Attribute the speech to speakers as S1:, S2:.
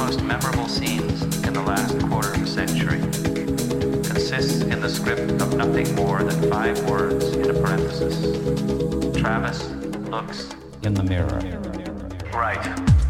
S1: most memorable scenes in the last quarter of a century consists in the script of nothing more than 5 words in a parenthesis. Travis looks
S2: in the mirror.
S1: Right.